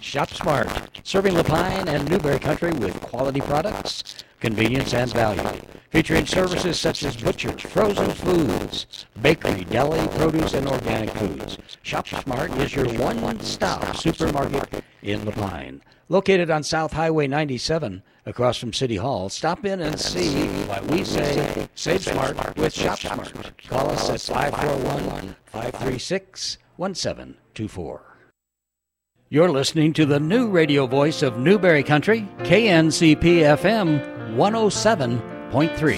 Shop Smart, serving Lapine and Newberry Country with quality products, convenience, and value. Featuring services such as butcher, frozen foods, bakery, deli, produce, and organic foods. Shop Smart is your one-stop supermarket in Lapine. Located on South Highway 97, across from City Hall, stop in and see why we say Save Smart with Shop Smart. Call us at 541-536-1724. You're listening to the new radio voice of Newberry Country, KNCP FM 107.3.